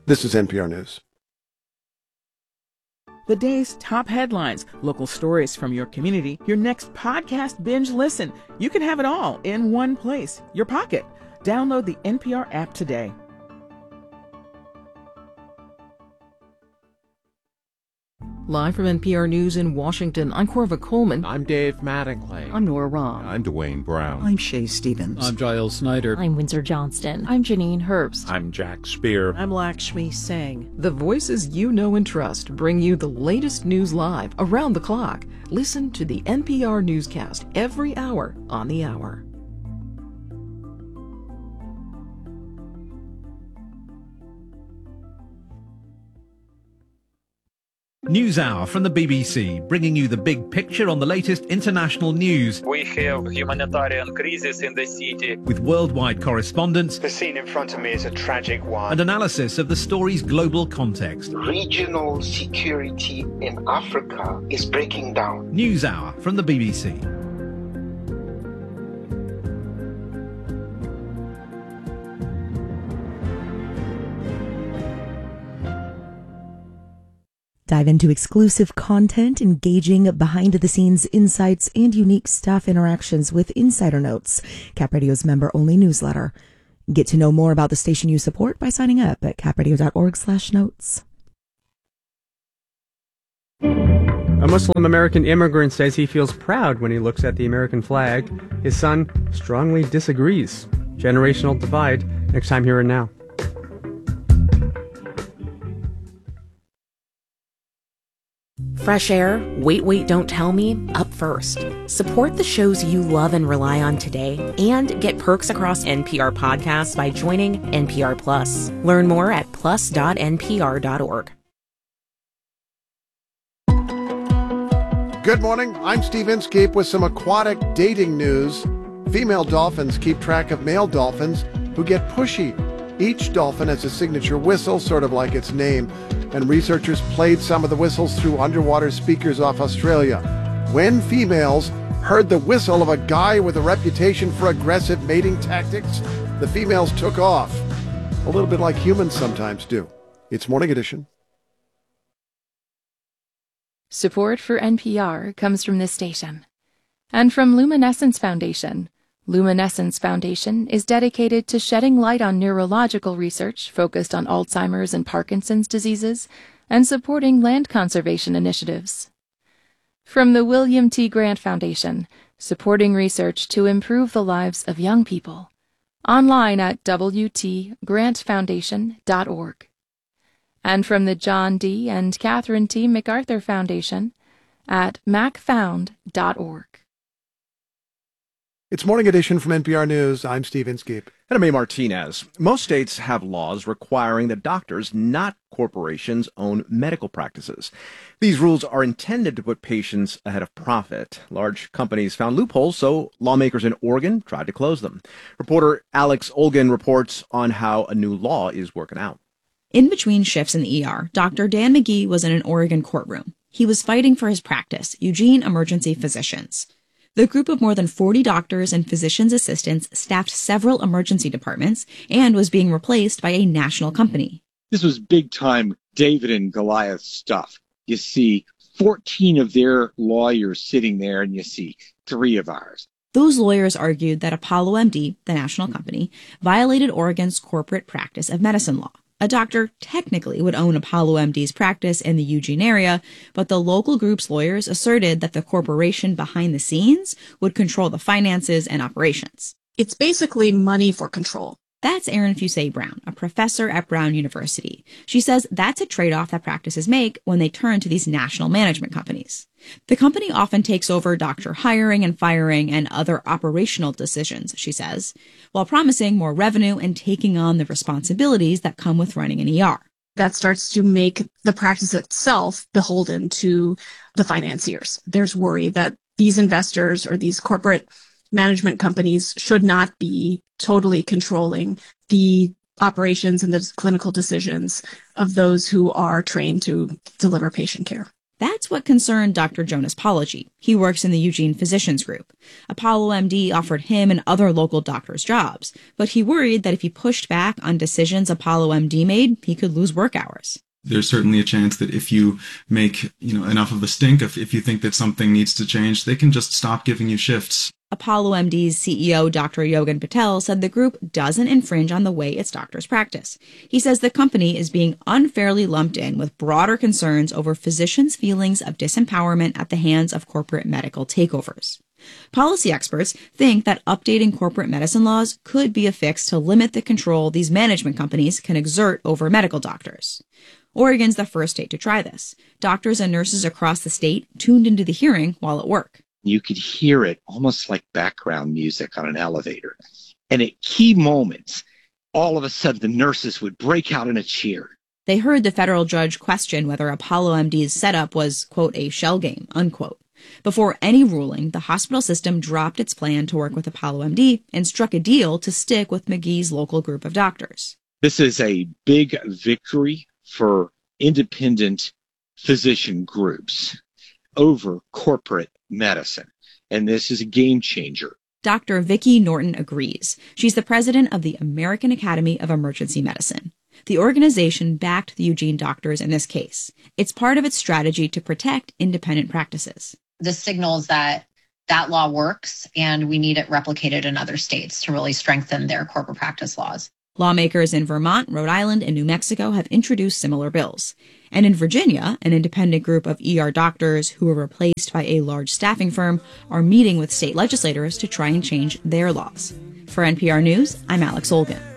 This is NPR News. The day's top headlines, local stories from your community, your next podcast binge listen. You can have it all in one place, your pocket. Download the NPR app today. Live from NPR News in Washington, I'm Corva Coleman. I'm Dave Mattingly. I'm Nora Rahm. I'm Dwayne Brown. I'm Shay Stevens. I'm Giles Snyder. I'm Windsor Johnston. I'm Janine Herbst. I'm Jack Spear. I'm Lakshmi Singh. The voices you know and trust bring you the latest news live around the clock. Listen to the NPR newscast every hour on the hour. NewsHour from the BBC, bringing you the big picture on the latest international news. We have humanitarian crisis in the city. With worldwide correspondents. The scene in front of me is a tragic one. And analysis of the story's global context. Regional security in Africa is breaking down. NewsHour from the BBC. Dive into exclusive content, engaging behind-the-scenes insights, and unique staff interactions with Insider Notes, Cap Radio's member-only newsletter. Get to know more about the station you support by signing up at capradio.org/notes. A Muslim American immigrant says he feels proud when he looks at the American flag. His son strongly disagrees. Generational divide, next time Here and Now. Fresh Air, Wait, Don't Tell Me, up first. Support the shows you love and rely on today and get perks across NPR podcasts by joining NPR Plus. Learn more at plus.npr.org. Good morning. I'm Steve Inskeep with some aquatic dating news. Female dolphins keep track of male dolphins who get pushy. Each dolphin has a signature whistle, sort of like its name, and researchers played some of the whistles through underwater speakers off Australia. When females heard the whistle of a guy with a reputation for aggressive mating tactics, the females took off, a little bit like humans sometimes do. It's Morning Edition. Support for NPR comes from this station and from Luminescence Foundation. Luminescence Foundation is dedicated to shedding light on neurological research focused on Alzheimer's and Parkinson's diseases and supporting land conservation initiatives. From the William T. Grant Foundation, supporting research to improve the lives of young people. Online at wtgrantfoundation.org. And from the John D. and Catherine T. MacArthur Foundation at macfound.org. It's Morning Edition from NPR News. I'm Steve Inskeep. And I'm A. Martinez. Most states have laws requiring that doctors, not corporations, own medical practices. These rules are intended to put patients ahead of profit. Large companies found loopholes, so lawmakers in Oregon tried to close them. Reporter Alex Olgin reports on how a new law is working out. In between shifts in the ER, Dr. Dan McGee was in an Oregon courtroom. He was fighting for his practice, Eugene Emergency Physicians. The group of more than 40 doctors and physician's assistants staffed several emergency departments and was being replaced by a national company. This was big-time David and Goliath stuff. You see 14 of their lawyers sitting there, and you see 3 of ours. Those lawyers argued that Apollo MD, the national company, violated Oregon's corporate practice of medicine law. A doctor technically would own Apollo MD's practice in the Eugene area, but the local group's lawyers asserted that the corporation behind the scenes would control the finances and operations. It's basically money for control. That's Erin Fusay-Brown, a professor at Brown University. She says that's a trade-off that practices make when they turn to these national management companies. The company often takes over doctor hiring and firing and other operational decisions, she says, while promising more revenue and taking on the responsibilities that come with running an ER. That starts to make the practice itself beholden to the financiers. There's worry that these investors or these corporate management companies should not be totally controlling the operations and the clinical decisions of those who are trained to deliver patient care. That's what concerned Dr. Jonas Pology. He works in the Eugene Physicians Group. Apollo MD offered him and other local doctors jobs, but he worried that if he pushed back on decisions Apollo MD made, he could lose work hours. There's certainly a chance that if you make, enough of a stink, if you think that something needs to change, they can just stop giving you shifts. Apollo MD's CEO, Dr. Yogan Patel, said the group doesn't infringe on the way its doctors practice. He says the company is being unfairly lumped in with broader concerns over physicians' feelings of disempowerment at the hands of corporate medical takeovers. Policy experts think that updating corporate medicine laws could be a fix to limit the control these management companies can exert over medical doctors. Oregon's the first state to try this. Doctors and nurses across the state tuned into the hearing while at work. You could hear it almost like background music on an elevator. And at key moments, all of a sudden the nurses would break out in a cheer. They heard the federal judge question whether Apollo MD's setup was, quote, a shell game, unquote. Before any ruling, the hospital system dropped its plan to work with Apollo MD and struck a deal to stick with McGee's local group of doctors. This is a big victory for independent physician groups over corporate medicine. And this is a game changer. Dr. Vicki Norton agrees. She's the president of the American Academy of Emergency Medicine. The organization backed the Eugene doctors in this case. It's part of its strategy to protect independent practices. This signals that law works, and we need it replicated in other states to really strengthen their corporate practice laws. Lawmakers in Vermont, Rhode Island, and New Mexico have introduced similar bills. And in Virginia, an independent group of ER doctors who were replaced by a large staffing firm are meeting with state legislators to try and change their laws. For NPR News, I'm Alex Olgin.